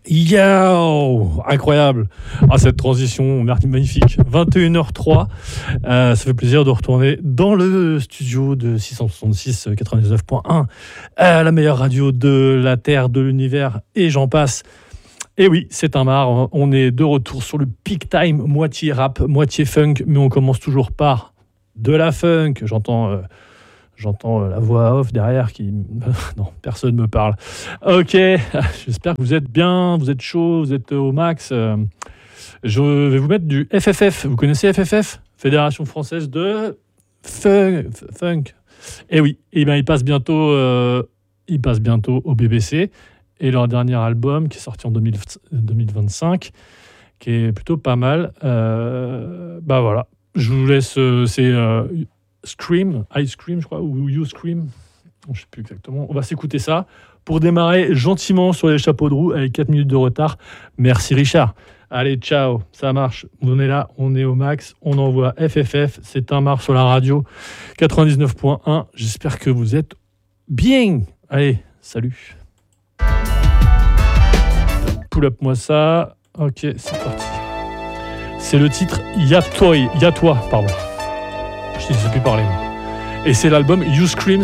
Yo, incroyable. Ah, cette transition magnifique. 21h03. Ça fait plaisir de retourner dans le studio de 666 99.1, la meilleure radio de la Terre, de l'univers, et j'en passe. Et oui, c'est un marre. On est de retour sur le peak time, moitié rap, moitié funk, mais on commence toujours par de la funk. J'entends la voix off derrière qui... Non, personne ne me parle. Ok, j'espère que vous êtes bien, vous êtes chaud, vous êtes au max. Je vais vous mettre du FFF. Vous connaissez FFF ? Fédération Française de Funk. Et oui, et ben, il passe bientôt au BBC. Et leur dernier album, qui est sorti en 2025, qui est plutôt pas mal. Bah voilà, je vous laisse... c'est... Scream, Ice Cream, je crois, ou You Scream, je ne sais plus exactement. On va s'écouter ça pour démarrer gentiment sur les chapeaux de roue avec 4 minutes de retard. Merci Richard. Allez, ciao, ça marche. On est là, on est au max, on envoie FFF. C'est un marre sur la radio 99.1. J'espère que vous êtes bien. Allez, salut. Pull up moi ça. Ok, c'est parti. C'est le titre Y'a toi, pardon. Je ne sais plus parler. Et c'est l'album You Scream.